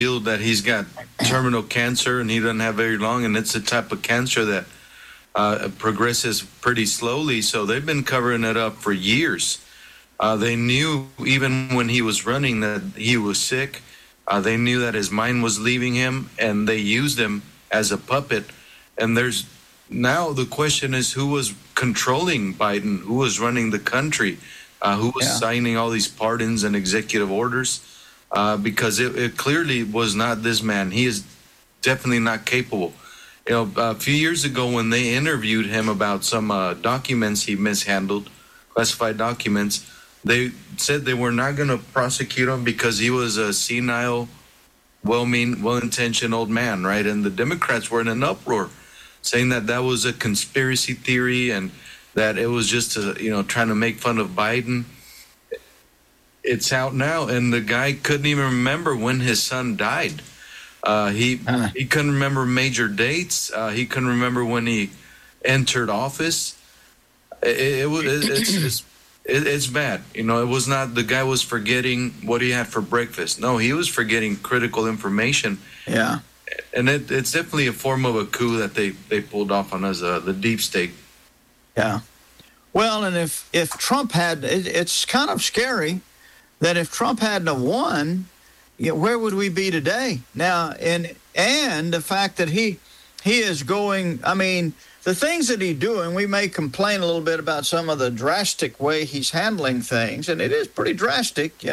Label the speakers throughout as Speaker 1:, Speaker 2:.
Speaker 1: that he's got terminal cancer and he doesn't have very long, and it's a type of cancer that progresses pretty slowly. So they've been covering it up for years. They knew even when he was running that he was sick. They knew that his mind was leaving him, and they used him as a puppet. And now the question is, who was controlling Biden? Who was running the country? Who was signing all these pardons and executive orders? Because it clearly was not this man. He is definitely not capable. A few years ago when they interviewed him about some documents he mishandled, classified documents, they said they were not going to prosecute him because he was a senile, well-intentioned old man, right? And the Democrats were in an uproar, saying that was a conspiracy theory and that it was just trying to make fun of Biden. It's out now, and the guy couldn't even remember when his son died. He couldn't remember major dates. He couldn't remember when he entered office. It's bad. It was not the guy was forgetting what he had for breakfast. No, he was forgetting critical information.
Speaker 2: Yeah.
Speaker 1: And it's definitely a form of a coup that they pulled off on us, the deep state.
Speaker 2: Yeah. Well, and if Trump had, it's kind of scary that if Trump hadn't won, where would we be today? Now, and the fact that he is going, I mean, the things that he's doing, we may complain a little bit about some of the drastic way he's handling things, and it is pretty drastic,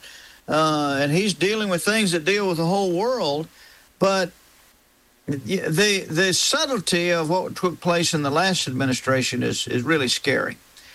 Speaker 2: and he's dealing with things that deal with the whole world, but the subtlety of what took place in the last administration is really scary,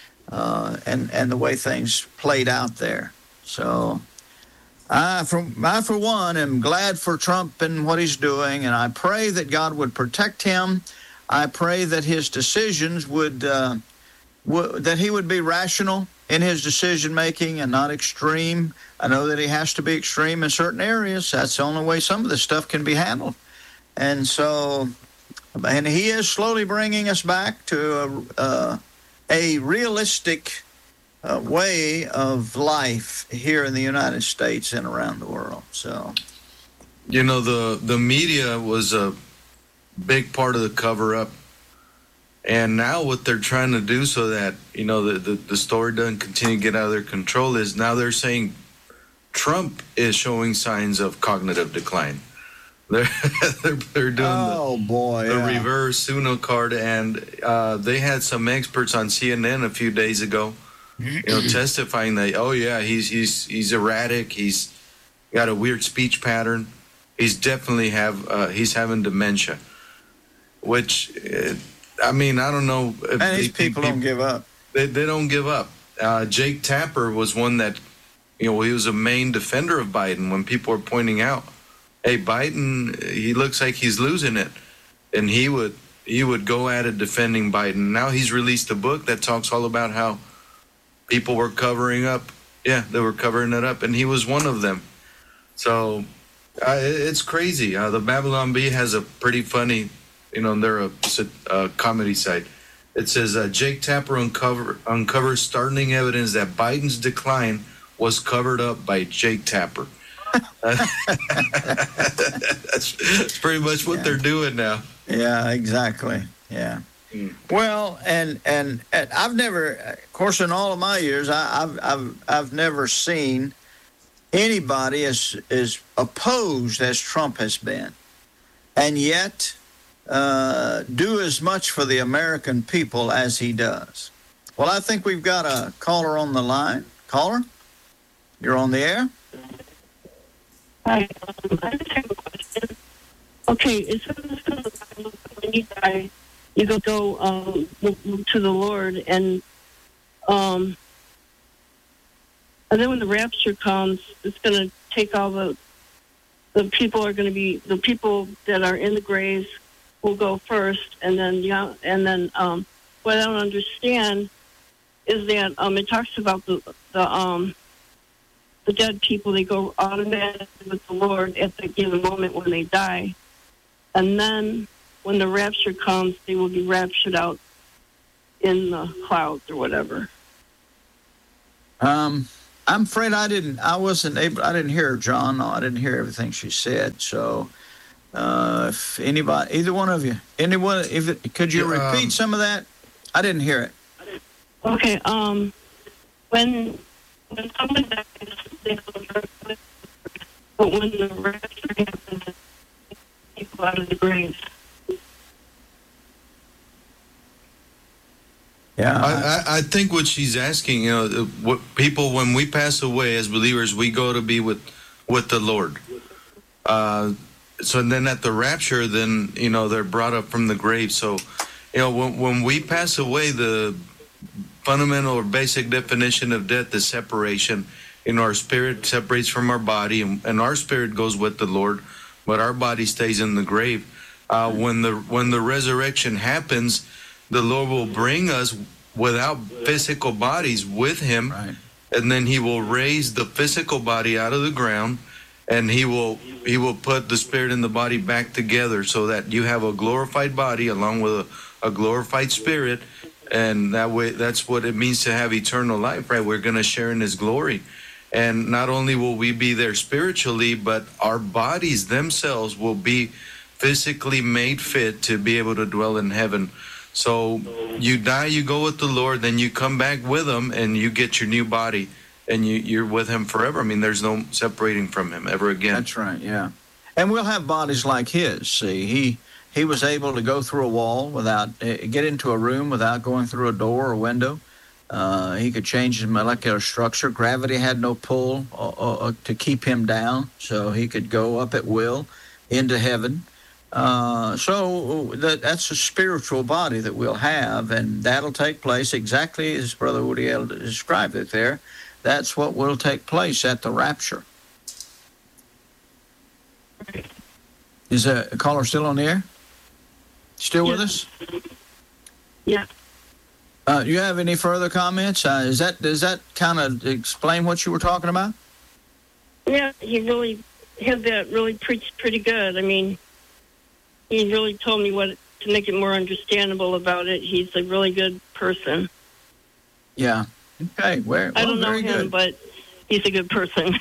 Speaker 2: and the way things played out there. So I, for one, am glad for Trump and what he's doing, and I pray that God would protect him. I pray that his decisions that he would be rational in his decision-making and not extreme. I know that he has to be extreme in certain areas. That's the only way some of this stuff can be handled. And so, and he is slowly bringing us back to a realistic way of life here in the United States and around the world. So,
Speaker 1: the media was a big part of the cover-up, and now what they're trying to do so that the story doesn't continue to get out of their control is now they're saying Trump is showing signs of cognitive decline. They're doing the reverse Uno card, and they had some experts on CNN a few days ago, testifying that he's erratic, he's got a weird speech pattern, he's definitely he's having dementia, which I don't know if
Speaker 2: these people don't give up.
Speaker 1: They don't give up. Jake Tapper was one that he was a main defender of Biden when people were pointing out, hey, Biden, he looks like he's losing it, and he would go at it defending Biden. Now he's released a book that talks all about how people were covering up. Yeah, they were covering it up, and he was one of them. So it's crazy. The Babylon Bee has a pretty funny, they're a comedy site. It says Jake Tapper uncovers startling evidence that Biden's decline was covered up by Jake Tapper. That's pretty much what they're doing now.
Speaker 2: Yeah, exactly. Yeah. Well, and I've never, of course, in all of my years, I've never seen anybody as opposed as Trump has been, and yet do as much for the American people as he does. Well, I think we've got a caller on the line. Caller, you're on the air.
Speaker 3: Hi, I just have a question. Okay, it says when you die, you go to the Lord, and then when the rapture comes, it's going to take all the people are going to be the people that are in the graves will go first, and then what I don't understand is that it talks about the dead people, they go automatically with the Lord at the given moment when they die. And then when the rapture comes, they will be raptured out in the clouds or whatever.
Speaker 2: I'm afraid I didn't hear her, John. No, I didn't hear everything she said. So, if anybody, either one of you, could you repeat some of that? I didn't hear it.
Speaker 3: Okay. When someone dies, they go to, but when the rapture happens, people out of the graves.
Speaker 2: Yeah,
Speaker 1: I think what she's asking, what people, when we pass away as believers, we go to be with the Lord. So then at the rapture, then they're brought up from the grave. So, when we pass away, the fundamental or basic definition of death is separation. Our spirit separates from our body, and our spirit goes with the Lord, but our body stays in the grave. When the resurrection happens, the Lord will bring us without physical bodies with Him,
Speaker 2: right.
Speaker 1: And then He will raise the physical body out of the ground, and He will put the spirit and the body back together, so that you have a glorified body along with a glorified spirit, and that way, that's what it means to have eternal life, right? We're going to share in His glory, and not only will we be there spiritually, but our bodies themselves will be physically made fit to be able to dwell in heaven. So you die, you go with the Lord, then you come back with Him, and you get your new body, and you're with Him forever. I mean, there's no separating from Him ever again.
Speaker 2: That's right, yeah. And we'll have bodies like His. See, He was able to go through a wall without, get into a room without going through a door or window. He could change his molecular structure. Gravity had no pull to keep him down, so he could go up at will into heaven. So that's a spiritual body that we'll have, and that'll take place exactly as Brother Woody described it there. That's what will take place at the rapture. Is a caller still on the air? Still with us?
Speaker 3: Yeah.
Speaker 2: You have any further comments? Does that kind of explain what you were talking about?
Speaker 3: Yeah, he really had that really preached pretty good. I mean, he really told me what to make it more understandable about it. He's a really good person.
Speaker 2: Yeah. Okay. Well,
Speaker 3: I don't know
Speaker 2: very
Speaker 3: him,
Speaker 2: good.
Speaker 3: but he's a good person.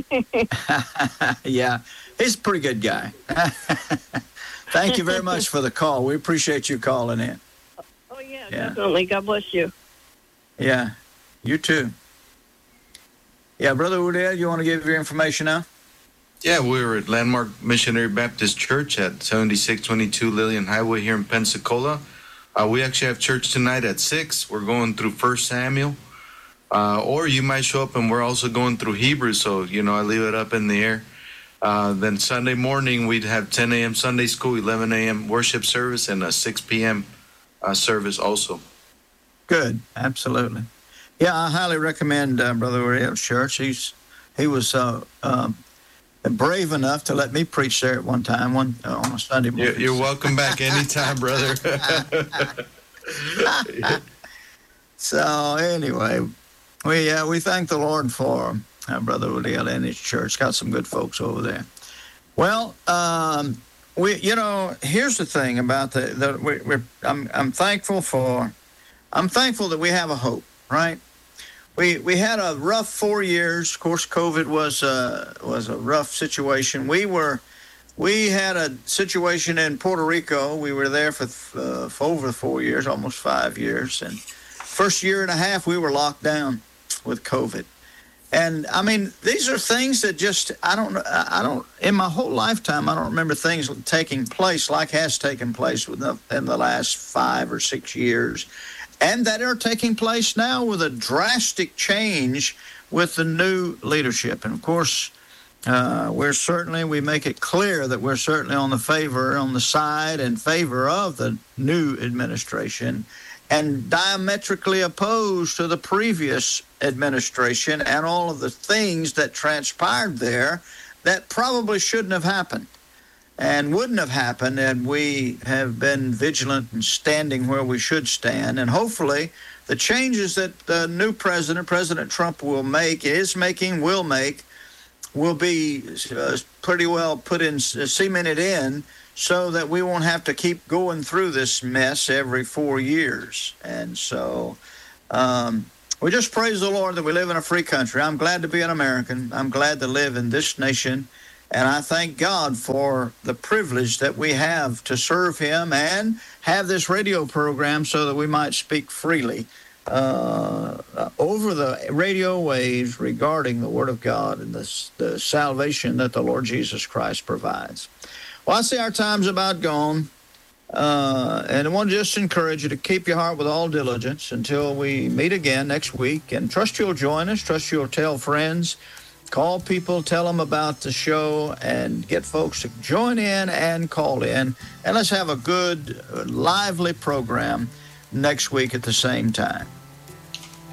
Speaker 2: Yeah, he's a pretty good guy. Thank you very much for the call. We appreciate you calling in.
Speaker 3: Oh, yeah, definitely. God bless you.
Speaker 2: Yeah, you too. Yeah, Brother Woodell, you want to give your information now?
Speaker 1: Yeah, we're at Landmark Missionary Baptist Church at 7622 Lillian Highway here in Pensacola. We actually have church tonight at 6. We're going through 1 Samuel. Or you might show up and we're also going through Hebrews, so, I leave it up in the air. Then Sunday morning, we'd have 10 a.m. Sunday school, 11 a.m. worship service, and a 6 p.m. Service also.
Speaker 2: Good, absolutely. Yeah, I highly recommend Brother Uriel's church. He was brave enough to let me preach there at one time on a Sunday morning.
Speaker 1: You're welcome back anytime, brother.
Speaker 2: So anyway, we thank the Lord for Brother Uriel and his church. Got some good folks over there. Well, here's the thing about I'm thankful that we have a hope, right? We had a rough 4 years. Of course, COVID was a rough situation. We had a situation in Puerto Rico. We were there for over 4 years, almost 5 years, and first year and a half we were locked down with COVID. And I mean, these are things that just I don't in my whole lifetime I don't remember things taking place like has taken place in the last 5 or 6 years, and that are taking place now with a drastic change with the new leadership. And of course, we make it clear that we're certainly on the side and favor of the new administration, and diametrically opposed to the previous administration and all of the things that transpired there that probably shouldn't have happened and wouldn't have happened had we have been vigilant and standing where we should stand. And hopefully the changes that the new President Trump, will make will be pretty well cemented in, so that we won't have to keep going through this mess every 4 years. And so We just praise the Lord that we live in a free country. I'm glad to be an American. I'm glad to live in this nation. And I thank God for the privilege that we have to serve Him and have this radio program so that we might speak freely over the radio waves regarding the Word of God and the salvation that the Lord Jesus Christ provides. Well, I see our time's about gone. And I want to just encourage you to keep your heart with all diligence until we meet again next week. And trust you'll join us. Trust you'll tell friends. Call people, tell them about the show, and get folks to join in and call in. And let's have a good, lively program next week at the same time.